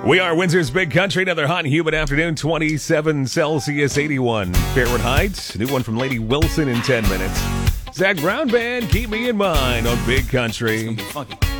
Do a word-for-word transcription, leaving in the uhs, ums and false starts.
We are Windsor's Big Country. Another hot and humid afternoon. twenty-seven Celsius, eighty-one Fahrenheit. New one from Lady Wilson in ten minutes. Zach Brown Band, Keep Me in Mind on Big Country. It's gonna be funky.